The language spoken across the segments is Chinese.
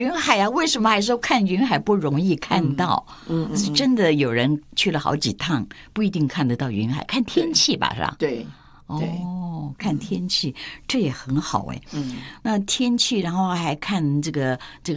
云海啊，为什么还说看云海不容易看到？是真的有人去了好几趟，不一定看得到云海，看天气吧，是吧？ 对。 哦，看天气，这也很好哎。那天气，然后还看这个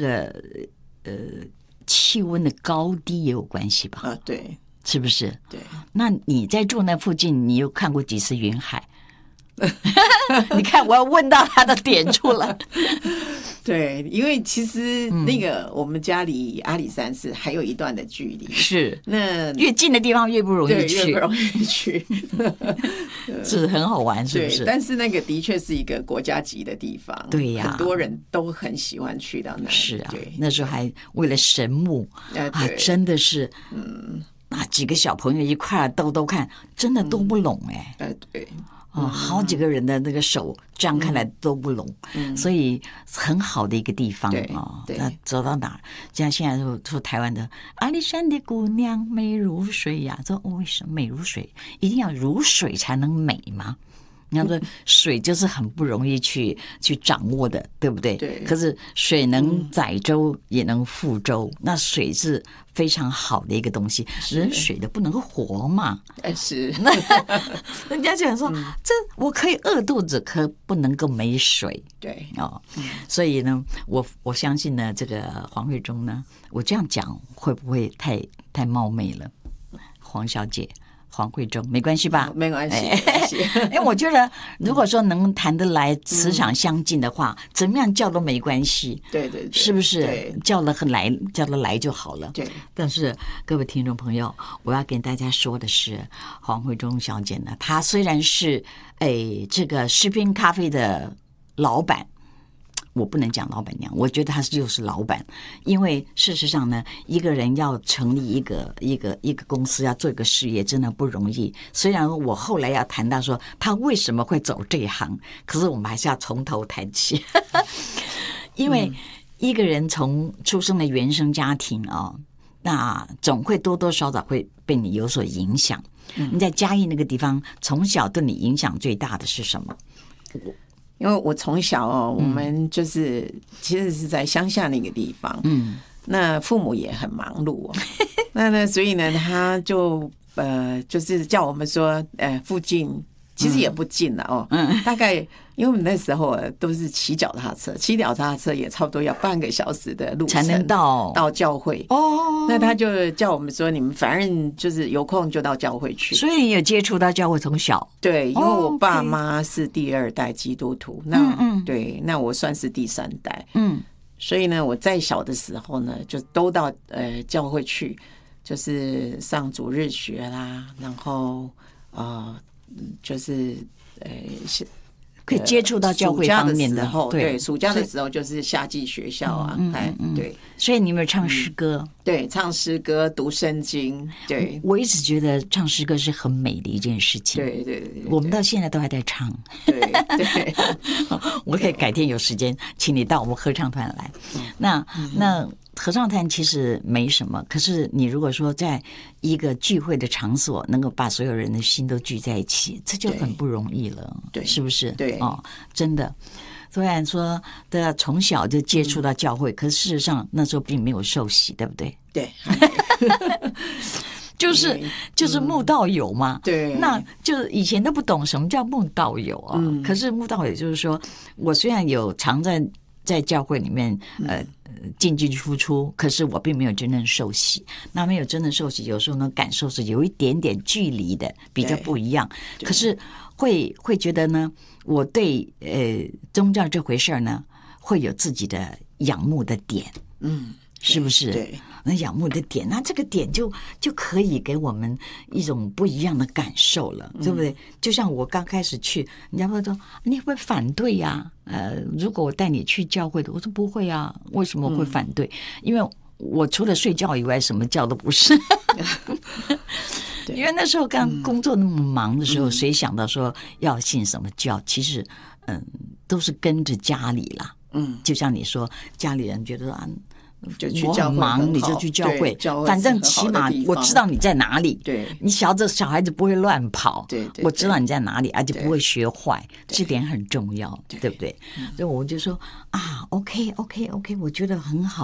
气温的高低也有关系吧？ 啊，对， 是不是？ 对。 那你在住那附近，你有看过几次云海？你看，我要问到他的点处了。 对，因为其实那个我们家离阿里山是还有一段的距离， 是那越近的地方越不容易去， 越不容易去， 是很好玩，是不是？ 但是那个的确是一个国家级的地方， 对呀， 很多人都很喜欢去到那里。 是啊，那时候还为了神木啊，真的是，几个小朋友一块兜看，真的兜不拢哎。 对。 好几个人的那个手张开来都不拢，所以很好的一个地方哦。那走到哪儿，像现在说台湾的阿里山的姑娘美如水呀，说为什么美如水？一定要如水才能美吗？你看说水就是很不容易去掌握的，对不对？ 对。 可是水能载舟也能覆舟，那水是非常好的一个东西，人水的不能活嘛。 是。 人家讲说，这我可以饿肚子，可不能够没水。 对。 所以呢，我相信呢，这个黄慧忠呢，我这样讲会不会太冒昧了？黄小姐。黄慧忠没关系吧？ 没关系， 因为我觉得，如果说能谈得来、磁场相近的话，怎么样叫都没关系。 对，是不是？叫得来就好了。 对。 但是各位听众朋友，我要跟大家说的是，黄慧忠小姐呢，她虽然是这个食品咖啡的老板。我不能讲老板娘，我觉得他就是老板，因为事实上呢，一个人要成立一个公司，要做一个事业，真的不容易。虽然我后来要谈到说他为什么会走这一行，可是我们还是要从头谈起，因为一个人从出生的原生家庭那总会多多少少会被你有所影响。你在嘉义那个地方，从小对你影响最大的是什么？ 因为我从小我们就是其实是在乡下那个地方，那父母也很忙碌那所以呢，他就是叫我们说附近其实也不近了大概因为我们那时候都是骑脚踏车也差不多要半个小时的路程才能到教会那他就叫我们说你们反正就是有空就到教会去， 所以你有接触到教会从小？ 对，因为我爸妈是第2代基督徒，对，那我算是第3代，所以呢，我在小的时候呢，就都到教会去，就是上主日学啦，然后就是可以接触到教会方面的，对，暑假的时候就是夏季学校啊，对， 所以你有没有唱诗歌？ 对，唱诗歌、读圣经。对， 我一直觉得唱诗歌是很美的一件事情。 对， 我们到现在都还在唱。 对， 我可以改天有时间，请你到我们合唱团来。那合唱团其实没什么，可是你如果说在一个聚会的场所，能够把所有人的心都聚在一起，这就很不容易了， 对， 是不是？ 对， 真的。虽然说的从小就接触到教会，可是事实上那时候并没有受洗，对不对？ 对。 就是慕道友嘛， 对， 那就以前都不懂什么叫慕道友可是慕道友就是说，我虽然有常在教会里面进进出出，可是我并没有真正受洗。那没有真正受洗，有时候呢感受是有一点点距离的，比较不一样。可是会觉得呢，我对宗教这回事呢，会有自己的仰慕的点，是不是？ 对， 那仰慕的点，那这个点就可以给我们一种不一样的感受了，对不对？就像我刚开始去，人家会说你会不会反对呀？如果我带你去教会的，我说不会啊，为什么会反对？因为我除了睡觉以外，什么教都不是。因为那时候刚工作那么忙的时候，谁想到说要信什么教？其实，都是跟着家里啦。就像你说，家里人觉得就去我教会很忙，你就好去教对会， 教会反正是起码很好的地方我知道你在哪里。 对你小孩子不会乱跑， 对对我知道你在哪里，而且对不会学坏， 对这点很重要，对不对？所以我就说啊，OK，我觉得很好。